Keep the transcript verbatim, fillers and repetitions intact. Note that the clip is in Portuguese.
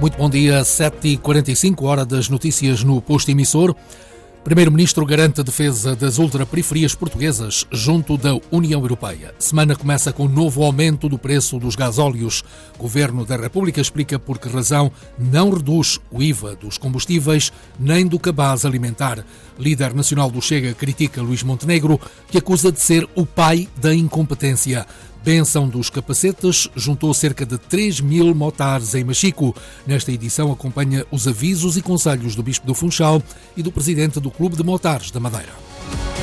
Muito bom dia, sete e quarenta e cinco, hora das notícias no posto emissor. Primeiro-Ministro garante a defesa das ultraperiferias portuguesas junto da União Europeia. Semana começa com um novo aumento do preço dos gasóleos. Governo da República explica por que razão não reduz o I V A dos combustíveis nem do cabaz alimentar. Líder nacional do Chega critica Luís Montenegro, que acusa de ser o pai da incompetência. Bênção dos capacetes juntou cerca de três mil motares em Machico. Nesta edição acompanha os avisos e conselhos do Bispo do Funchal e do presidente do Clube de Motares da Madeira.